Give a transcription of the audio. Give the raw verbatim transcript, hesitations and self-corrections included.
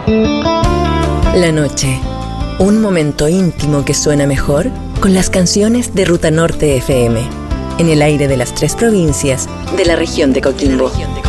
La noche, un momento íntimo que suena mejor con las canciones de Ruta Norte F M, en el aire de las tres provincias de la región de Coquimbo.